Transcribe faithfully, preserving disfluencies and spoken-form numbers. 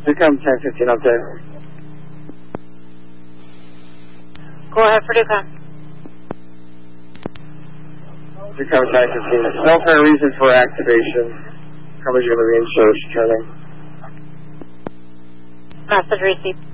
Become ten fifteen update. Go ahead for Decom. Become ten fifteen. No fair reason for activation. Coverage going to be in search, turning. Message received.